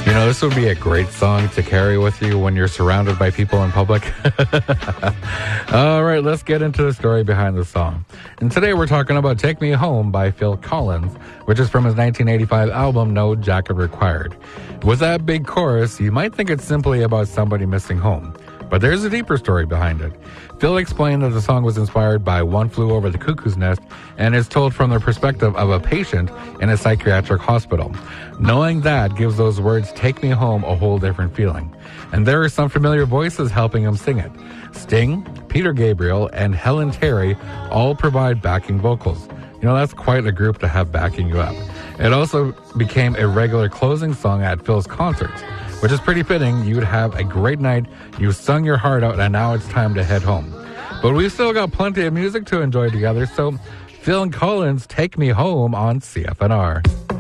This would be a great song to carry with you when you're surrounded by people in public. All right, let's get into the story behind the song. And today we're talking about Take Me Home by Phil Collins, which is from his 1985 album, No Jacket Required. With that big chorus, you might think it's simply about somebody missing home, but there's a deeper story behind it. Phil explained that the song was inspired by One Flew Over the Cuckoo's Nest and is told from the perspective of a patient in a psychiatric hospital. Knowing that gives those words, Take Me Home, a whole different feeling. And there are some familiar voices helping him sing it. Sting, Peter Gabriel, and Helen Terry all provide backing vocals. That's quite a group to have backing you up. It also became a regular closing song at Phil's concerts, which is pretty fitting. You'd have a great night, you sung your heart out, and now it's time to head home. But we've still got plenty of music to enjoy together, so Phil Collins, Take Me Home on CFNR.